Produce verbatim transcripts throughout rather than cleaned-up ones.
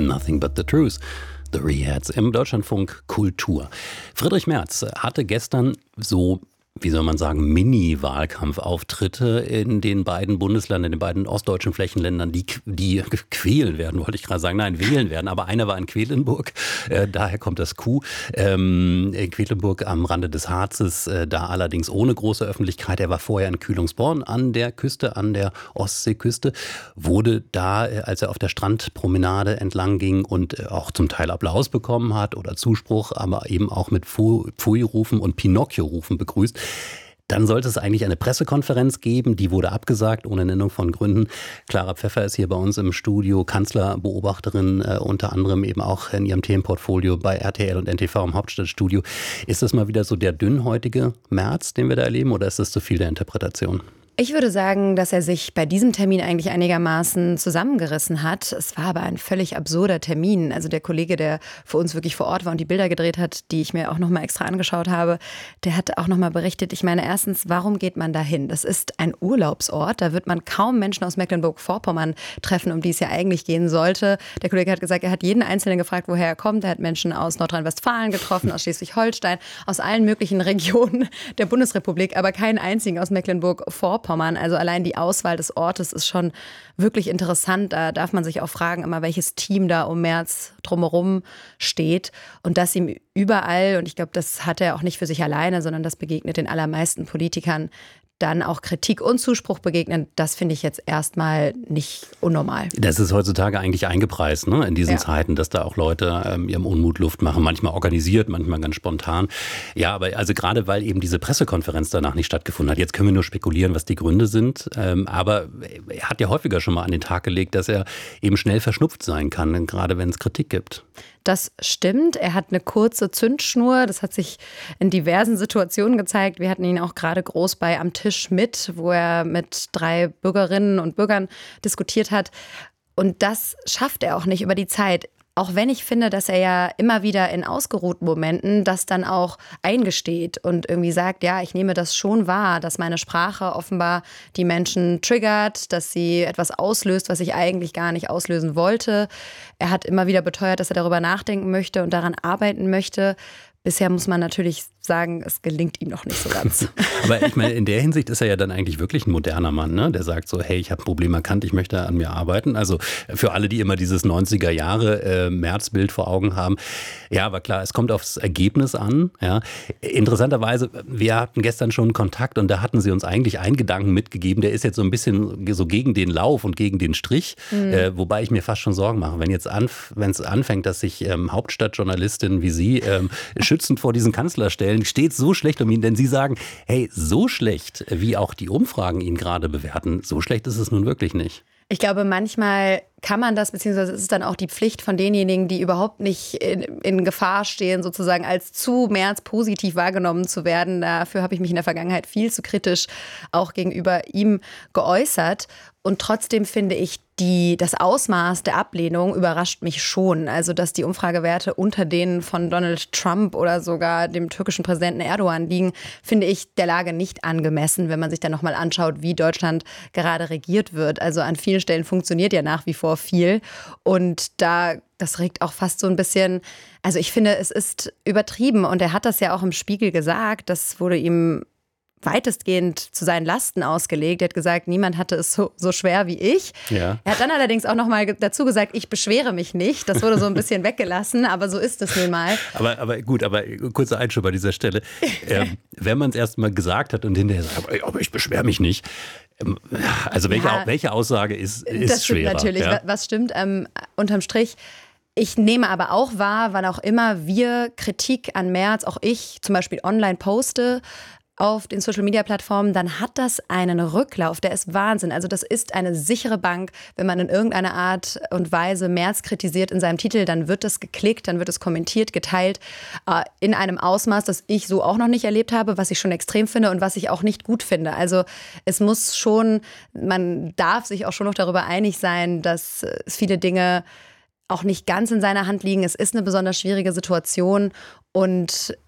Nothing but the truth. The Rehats im Deutschlandfunk Kultur. Friedrich Merz hatte gestern so, wie soll man sagen, Mini-Wahlkampfauftritte in den beiden Bundesländern, in den beiden ostdeutschen Flächenländern, die, die quälen werden, wollte ich gerade sagen. Nein, wählen werden. Aber einer war in Quedlinburg, äh, daher kommt das Q. Ähm, in Quedlinburg am Rande des Harzes, äh, da allerdings ohne große Öffentlichkeit. Er war vorher in Kühlungsborn an der Küste, an der Ostseeküste, wurde da, äh, als er auf der Strandpromenade entlang ging und äh, auch zum Teil Applaus bekommen hat oder Zuspruch, aber eben auch mit Pfui-Rufen und Pinocchio-Rufen begrüßt. Dann sollte es eigentlich eine Pressekonferenz geben, die wurde abgesagt, ohne Nennung von Gründen. Clara Pfeffer ist hier bei uns im Studio, Kanzlerbeobachterin, äh, unter anderem eben auch in ihrem Themenportfolio bei R T L und N T V im Hauptstadtstudio. Ist das mal wieder so der dünnhäutige Merz, den wir da erleben, oder ist das zu viel der Interpretation? Ich würde sagen, dass er sich bei diesem Termin eigentlich einigermaßen zusammengerissen hat. Es war aber ein völlig absurder Termin. Also der Kollege, der für uns wirklich vor Ort war und die Bilder gedreht hat, die ich mir auch nochmal extra angeschaut habe, der hat auch nochmal berichtet, ich meine erstens, warum geht man da hin? Das ist ein Urlaubsort, da wird man kaum Menschen aus Mecklenburg-Vorpommern treffen, um die es ja eigentlich gehen sollte. Der Kollege hat gesagt, er hat jeden Einzelnen gefragt, woher er kommt. Er hat Menschen aus Nordrhein-Westfalen getroffen, aus Schleswig-Holstein, aus allen möglichen Regionen der Bundesrepublik, aber keinen einzigen aus Mecklenburg-Vorpommern. Also allein die Auswahl des Ortes ist schon wirklich interessant. Da darf man sich auch fragen, immer welches Team da um Merz drumherum steht. Und dass ihm überall, und ich glaube, das hat er auch nicht für sich alleine, sondern das begegnet den allermeisten Politikern, dann auch Kritik und Zuspruch begegnen, das finde ich jetzt erstmal nicht unnormal. Das ist heutzutage eigentlich eingepreist, ne, in diesen ja. Zeiten, dass da auch Leute ähm, ihrem Unmut Luft machen, manchmal organisiert, manchmal ganz spontan. Ja, aber also gerade weil eben diese Pressekonferenz danach nicht stattgefunden hat, jetzt können wir nur spekulieren, was die Gründe sind, ähm, aber er hat ja häufiger schon mal an den Tag gelegt, dass er eben schnell verschnupft sein kann, gerade wenn es Kritik gibt. Das stimmt. Er hat eine kurze Zündschnur. Das hat sich in diversen Situationen gezeigt. Wir hatten ihn auch gerade groß bei Am Tisch mit, wo er mit drei Bürgerinnen und Bürgern diskutiert hat. Und das schafft er auch nicht über die Zeit. Auch wenn ich finde, dass er ja immer wieder in ausgeruhten Momenten das dann auch eingesteht und irgendwie sagt, ja, ich nehme das schon wahr, dass meine Sprache offenbar die Menschen triggert, dass sie etwas auslöst, was ich eigentlich gar nicht auslösen wollte. Er hat immer wieder beteuert, dass er darüber nachdenken möchte und daran arbeiten möchte. Bisher muss man natürlich sagen, es gelingt ihm noch nicht so ganz. Aber ich meine, in der Hinsicht ist er ja dann eigentlich wirklich ein moderner Mann, ne? Der sagt so, hey, ich habe ein Problem erkannt, ich möchte an mir arbeiten. Also für alle, die immer dieses neunziger Jahre äh, Märzbild vor Augen haben. Ja, aber klar, es kommt aufs Ergebnis an. Ja. Interessanterweise, wir hatten gestern schon Kontakt und da hatten sie uns eigentlich einen Gedanken mitgegeben, der ist jetzt so ein bisschen so gegen den Lauf und gegen den Strich, mhm. äh, wobei ich mir fast schon Sorgen mache, wenn jetzt anf- wenn es anfängt, dass sich ähm, Hauptstadtjournalistinnen wie Sie ähm, schützend vor diesen Kanzler stellen, steht so schlecht um ihn, denn Sie sagen, hey, so schlecht, wie auch die Umfragen ihn gerade bewerten, so schlecht ist es nun wirklich nicht. Ich glaube, manchmal kann man das, beziehungsweise ist es dann auch die Pflicht von denjenigen, die überhaupt nicht in, in Gefahr stehen, sozusagen als zu Merz positiv wahrgenommen zu werden. Dafür habe ich mich in der Vergangenheit viel zu kritisch auch gegenüber ihm geäußert. Und trotzdem finde ich, die, das Ausmaß der Ablehnung überrascht mich schon. Also, dass die Umfragewerte unter denen von Donald Trump oder sogar dem türkischen Präsidenten Erdogan liegen, finde ich der Lage nicht angemessen, wenn man sich dann nochmal anschaut, wie Deutschland gerade regiert wird. Also an vielen Stellen funktioniert ja nach wie vor viel. Und da, das regt auch fast so ein bisschen, also ich finde, es ist übertrieben. Und er hat das ja auch im Spiegel gesagt, das wurde ihm weitestgehend zu seinen Lasten ausgelegt. Er hat gesagt, niemand hatte es so, so schwer wie ich. Ja. Er hat dann allerdings auch noch mal dazu gesagt, ich beschwere mich nicht. Das wurde so ein bisschen weggelassen, aber so ist es nun mal. Aber, aber gut, aber kurzer Einschub an dieser Stelle. Ähm, wenn man es erst mal gesagt hat und hinterher sagt, aber ich beschwere mich nicht. Ähm, also welche, ja, welche Aussage ist, ist das stimmt schwerer? Natürlich, ja? Was stimmt ähm, unterm Strich? Ich nehme aber auch wahr, wann auch immer wir Kritik an Merz, auch ich zum Beispiel online poste, auf den Social-Media-Plattformen, dann hat das einen Rücklauf, der ist Wahnsinn. Also das ist eine sichere Bank. Wenn man in irgendeiner Art und Weise Merz kritisiert in seinem Titel, dann wird das geklickt, dann wird es kommentiert, geteilt, äh, in einem Ausmaß, das ich so auch noch nicht erlebt habe, was ich schon extrem finde und was ich auch nicht gut finde. Also es muss schon, man darf sich auch schon noch darüber einig sein, dass es viele Dinge auch nicht ganz in seiner Hand liegen. Es ist eine besonders schwierige Situation und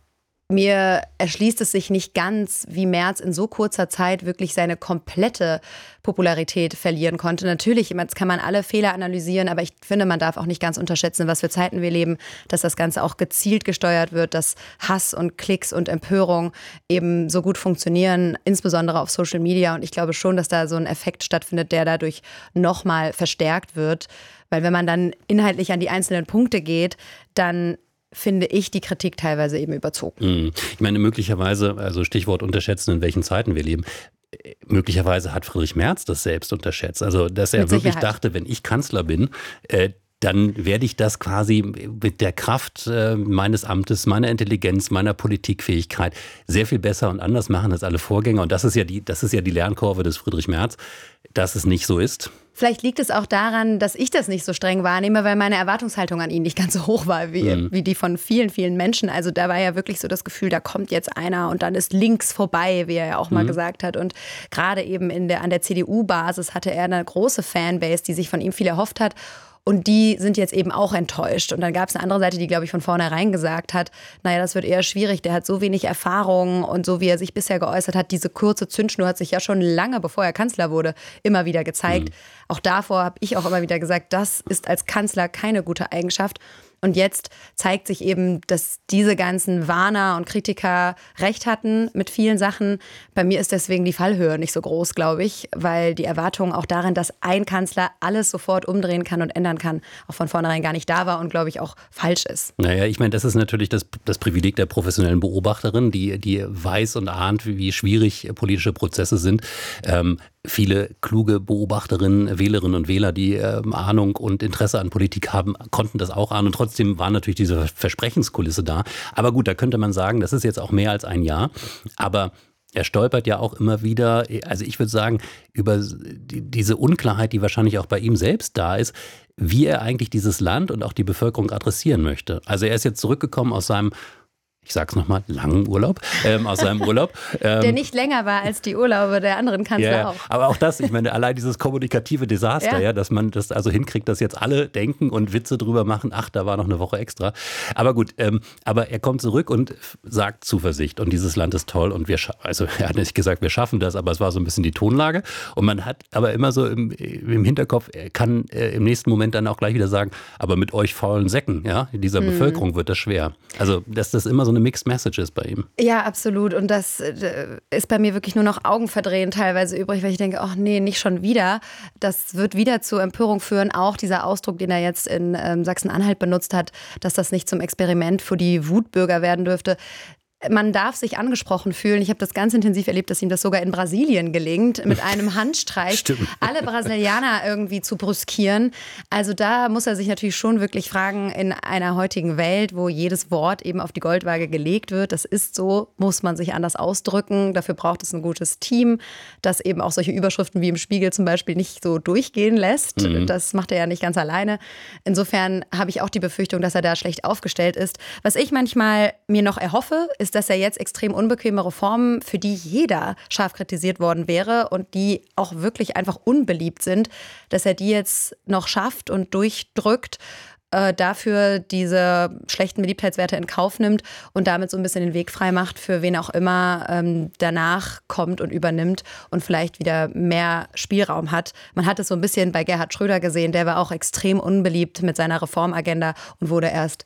mir erschließt es sich nicht ganz, wie Merz in so kurzer Zeit wirklich seine komplette Popularität verlieren konnte. Natürlich, jetzt kann man alle Fehler analysieren, aber ich finde, man darf auch nicht ganz unterschätzen, was für Zeiten wir leben, dass das Ganze auch gezielt gesteuert wird, dass Hass und Klicks und Empörung eben so gut funktionieren, insbesondere auf Social Media. Und ich glaube schon, dass da so ein Effekt stattfindet, der dadurch nochmal verstärkt wird. Weil wenn man dann inhaltlich an die einzelnen Punkte geht, dann finde ich die Kritik teilweise eben überzogen. Ich meine, möglicherweise, also Stichwort unterschätzen, in welchen Zeiten wir leben, möglicherweise hat Friedrich Merz das selbst unterschätzt. Also, dass er Mit wirklich Sicherheit. dachte, wenn ich Kanzler bin, äh, dann werde ich das quasi mit der Kraft äh, meines Amtes, meiner Intelligenz, meiner Politikfähigkeit sehr viel besser und anders machen als alle Vorgänger. Und das ist ja die, das ist ja die Lernkurve des Friedrich Merz, dass es nicht so ist. Vielleicht liegt es auch daran, dass ich das nicht so streng wahrnehme, weil meine Erwartungshaltung an ihn nicht ganz so hoch war wie, Mhm. wie die von vielen, vielen Menschen. Also da war ja wirklich so das Gefühl, da kommt jetzt einer und dann ist links vorbei, wie er ja auch mal Mhm. gesagt hat. Und gerade eben in der, an der C D U-Basis hatte er eine große Fanbase, die sich von ihm viel erhofft hat. Und die sind jetzt eben auch enttäuscht. Und dann gab es eine andere Seite, die, glaube ich, von vornherein gesagt hat, naja, das wird eher schwierig. Der hat so wenig Erfahrung und so, wie er sich bisher geäußert hat, diese kurze Zündschnur hat sich ja schon lange, bevor er Kanzler wurde, immer wieder gezeigt. Mhm. Auch davor habe ich auch immer wieder gesagt, das ist als Kanzler keine gute Eigenschaft. Und jetzt zeigt sich eben, dass diese ganzen Warner und Kritiker recht hatten mit vielen Sachen. Bei mir ist deswegen die Fallhöhe nicht so groß, glaube ich, weil die Erwartung auch darin, dass ein Kanzler alles sofort umdrehen kann und ändern kann, auch von vornherein gar nicht da war und, glaube ich, auch falsch ist. Naja, ich meine, das ist natürlich das, das Privileg der professionellen Beobachterin, die, die weiß und ahnt, wie schwierig politische Prozesse sind. Ähm, Viele kluge Beobachterinnen, Wählerinnen und Wähler, die äh, Ahnung und Interesse an Politik haben, konnten das auch ahnen. Und trotzdem war natürlich diese Versprechenskulisse da. Aber gut, da könnte man sagen, das ist jetzt auch mehr als ein Jahr. Aber er stolpert ja auch immer wieder, also ich würde sagen, über die, diese Unklarheit, die wahrscheinlich auch bei ihm selbst da ist, wie er eigentlich dieses Land und auch die Bevölkerung adressieren möchte. Also er ist jetzt zurückgekommen aus seinem, ich sag's nochmal, langen Urlaub, ähm, aus seinem Urlaub. Ähm, der nicht länger war als die Urlaube der anderen Kanzler ja, auch. Aber auch das, ich meine, allein dieses kommunikative Desaster, ja. ja, dass man das also hinkriegt, dass jetzt alle denken und Witze drüber machen, ach, da war noch eine Woche extra. Aber gut, ähm, aber er kommt zurück und sagt Zuversicht und dieses Land ist toll und wir, scha- also er hat nicht gesagt, wir schaffen das, aber es war so ein bisschen die Tonlage und man hat aber immer so im, im Hinterkopf, er kann äh, im nächsten Moment dann auch gleich wieder sagen, aber mit euch faulen Säcken, ja, dieser mhm. Bevölkerung wird das schwer. Also, dass das immer so eine Mixed Message ist bei ihm. Ja, absolut. Und das äh, ist bei mir wirklich nur noch Augenverdrehen teilweise übrig, weil ich denke, ach nee, nicht schon wieder. Das wird wieder zur Empörung führen. Auch dieser Ausdruck, den er jetzt in ähm, Sachsen-Anhalt benutzt hat, dass das nicht zum Experiment für die Wutbürger werden dürfte. Man darf sich angesprochen fühlen. Ich habe das ganz intensiv erlebt, dass ihm das sogar in Brasilien gelingt, mit einem Handstreich Stimmt. alle Brasilianer irgendwie zu brüskieren. Also da muss er sich natürlich schon wirklich fragen, in einer heutigen Welt, wo jedes Wort eben auf die Goldwaage gelegt wird, das ist so, muss man sich anders ausdrücken. Dafür braucht es ein gutes Team, das eben auch solche Überschriften wie im Spiegel zum Beispiel nicht so durchgehen lässt. Mhm. Das macht er ja nicht ganz alleine. Insofern habe ich auch die Befürchtung, dass er da schlecht aufgestellt ist. Was ich manchmal mir noch erhoffe, ist, dass er jetzt extrem unbequeme Reformen, für die jeder scharf kritisiert worden wäre und die auch wirklich einfach unbeliebt sind, dass er die jetzt noch schafft und durchdrückt, äh, dafür diese schlechten Beliebtheitswerte in Kauf nimmt und damit so ein bisschen den Weg frei macht, für wen auch immer ähm, danach kommt und übernimmt und vielleicht wieder mehr Spielraum hat. Man hat es so ein bisschen bei Gerhard Schröder gesehen, der war auch extrem unbeliebt mit seiner Reformagenda und wurde erst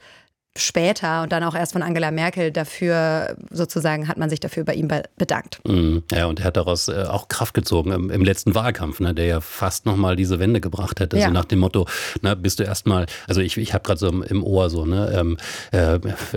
später und dann auch erst von Angela Merkel dafür, sozusagen hat man sich dafür bei ihm bedankt. Mhm. Ja, und er hat daraus äh, auch Kraft gezogen im, im letzten Wahlkampf, ne, der ja fast nochmal diese Wende gebracht hätte. Ja. So nach dem Motto, na, bist du erstmal, also ich, ich habe gerade so im, im Ohr so, ne, ähm, äh,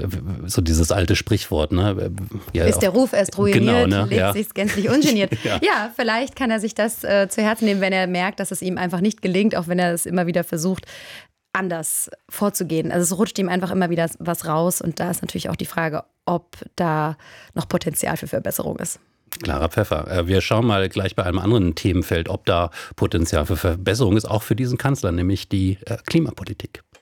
so dieses alte Sprichwort, ne. Ja, ist der Ruf erst ruiniert, genau, ne? legt ja. sich's gänzlich ungeniert. ja. ja, vielleicht kann er sich das äh, zu Herzen nehmen, wenn er merkt, dass es ihm einfach nicht gelingt, auch wenn er es immer wieder versucht, anders vorzugehen. Also es rutscht ihm einfach immer wieder was raus und da ist natürlich auch die Frage, ob da noch Potenzial für Verbesserung ist. Klarer Pfeffer. Wir schauen mal gleich bei einem anderen Themenfeld, ob da Potenzial für Verbesserung ist, auch für diesen Kanzler, nämlich die Klimapolitik.